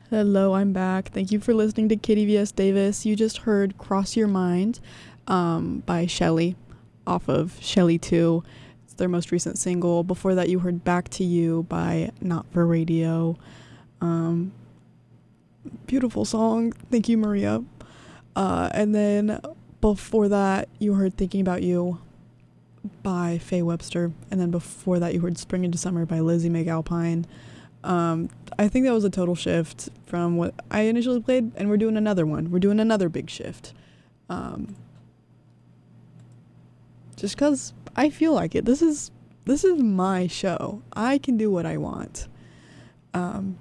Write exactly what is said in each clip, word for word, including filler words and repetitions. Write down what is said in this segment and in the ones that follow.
Hello, I'm back. Thank you for listening to Kitty V S Davis. You just heard Cross Your Mind um, by Shelly off of Shelly two. It's their most recent single. Before that, you heard Back to You by Not for Radio. Um, beautiful song. Thank you, Maria. Uh, and then before that, you heard Thinking About You by Faye Webster. And then before that, you heard Spring into Summer by Lizzie McAlpine. Um, I think that was a total shift from what I initially played, and we're doing another one. We're doing another big shift. Um, just because I feel like it. This is this is my show. I can do what I want. Um,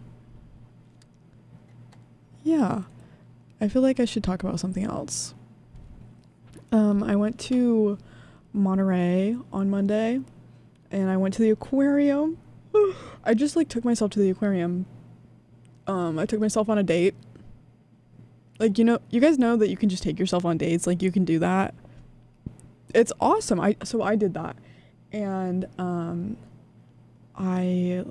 yeah, I feel like I should talk about something else. Um, I went to Monterey on Monday, and I went to the aquarium. I just like took myself to the aquarium. Um, I took myself on a date. Like, you know, you guys know that you can just take yourself on dates. Like, you can do that. It's awesome. I so I did that, and um, I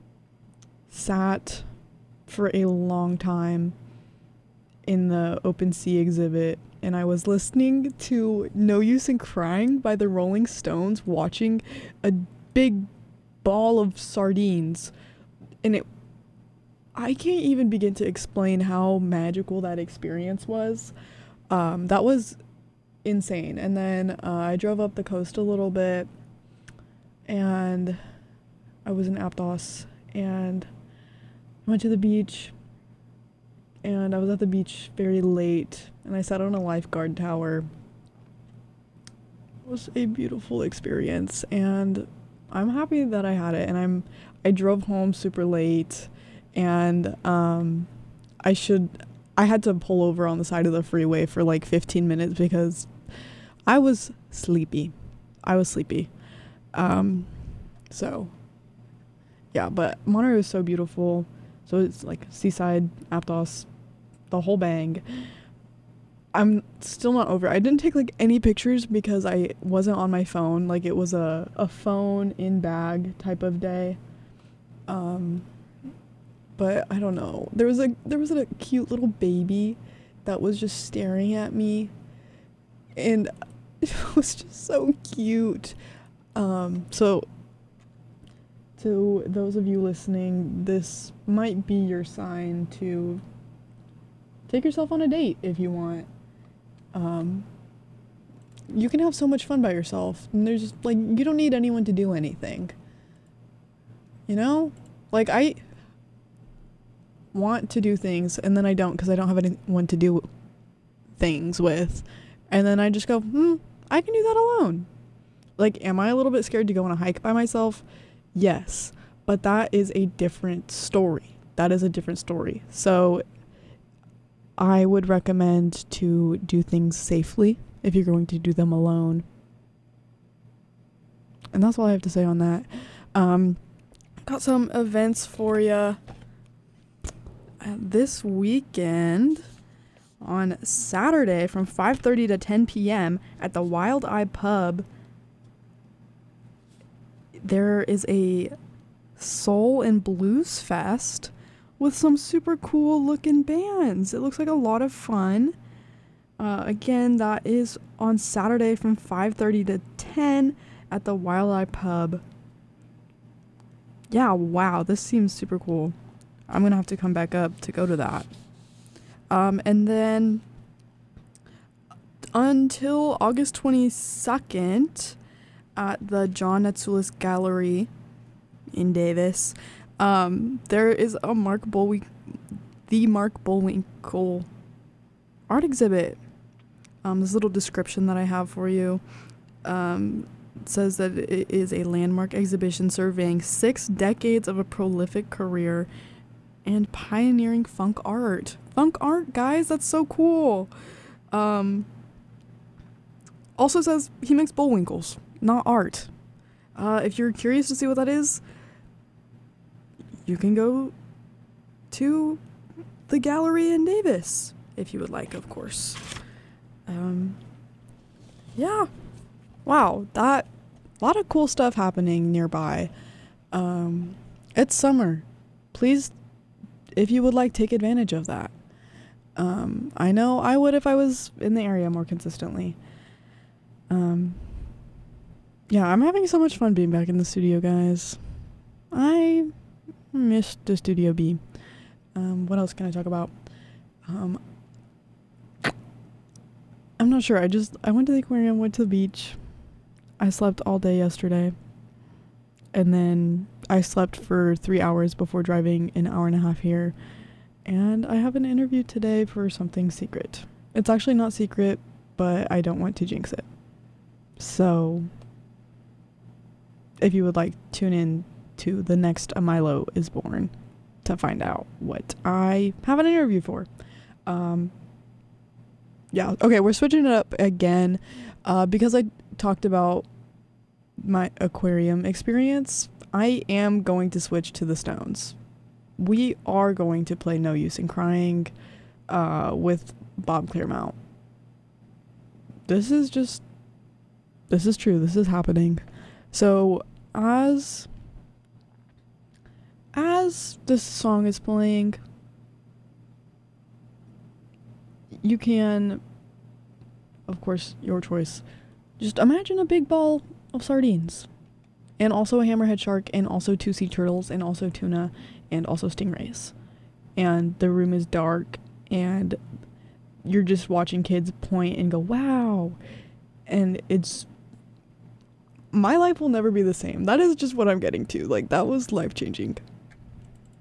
sat for a long time in the open sea exhibit, and I was listening to "No Use in Crying" by the Rolling Stones, watching a big ball of sardines, and it I can't even begin to explain how magical that experience was. Um, that was insane. And then uh, I drove up the coast a little bit, and I was in Aptos, and went to the beach, and I was at the beach very late, and I sat on a lifeguard tower. It was a beautiful experience, and I'm happy that I had it. And I'm I drove home super late, and um I should I had to pull over on the side of the freeway for like fifteen minutes because I was sleepy. I was sleepy. Um so yeah, but Monterey was so beautiful. So it's like seaside, Aptos, the whole bang. I'm still not over. I didn't take like any pictures because I wasn't on my phone. Like, it was a, a phone in bag type of day. Um, but I don't know. There was a there was a cute little baby that was just staring at me, and it was just so cute. Um, so to those of you listening, this might be your sign to take yourself on a date if you want. Um, you can have so much fun by yourself, and there's just, like, you don't need anyone to do anything. You know? Like, I want to do things, and then I don't because I don't have anyone to do things with. And then I just go, hmm, I can do that alone. Like, am I a little bit scared to go on a hike by myself? Yes. But that is a different story. That is a different story. So I would recommend to do things safely if you're going to do them alone. And that's all I have to say on that. Um, got some events for you. Uh, this weekend, on Saturday from five thirty to ten p.m. at the Wild Eye Pub, there is a Soul and Blues Fest with some super cool looking bands. It looks like a lot of fun. Uh, again, that is on Saturday from five thirty to ten at the Wild Eye Pub. Yeah, wow, this seems super cool. I'm gonna have to come back up to go to that. Um, and then until August twenty-second at the John Natsoulis Gallery in Davis, Um, there is a Mark Bullwinkle, the Mark Bullwinkle art exhibit. Um, this little description that I have for you um, says that it is a landmark exhibition surveying six decades of a prolific career and pioneering funk art. Funk art, guys, that's so cool. Um, also says he makes Bullwinkles, not art. Uh, if you're curious to see what that is, you can go to the gallery in Davis if you would like, of course. Um, yeah. Wow, that a lot of cool stuff happening nearby. Um, it's summer. Please if you would like, take advantage of that. Um, I know I would if I was in the area more consistently. Um, yeah, I'm having so much fun being back in the studio, guys. I missed the Studio B. Um, what else can I talk about? Um, I'm not sure. I just, I went to the aquarium, went to the beach. I slept all day yesterday. And then I slept for three hours before driving an hour and a half here. And I have an interview today for something secret. It's actually not secret, but I don't want to jinx it. So, if you would like, tune in to the next A Milo is Born to find out what I have an interview for. Um, yeah, okay, we're switching it up again. Uh, because I talked about my aquarium experience, I am going to switch to the Stones. We are going to play No Use in Crying uh, with Bob Clearmount. This is just, this is true. This is happening. So as, as this song is playing, you can, of course, your choice, just imagine a big ball of sardines. And also a hammerhead shark, and also two sea turtles, and also tuna, and also stingrays. And the room is dark, and you're just watching kids point and go, wow. And it's, my life will never be the same. That is just what I'm getting to. Like, that was life-changing.